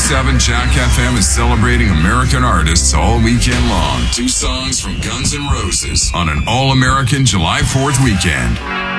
102.7 Jack FM is celebrating American artists all weekend long. 2 songs from Guns N' Roses on an all-American July 4th weekend.